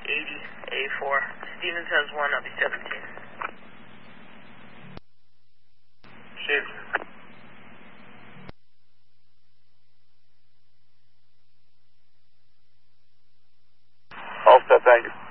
A4. Stevens has one, I'll be 17. Shoot. All set, thank you.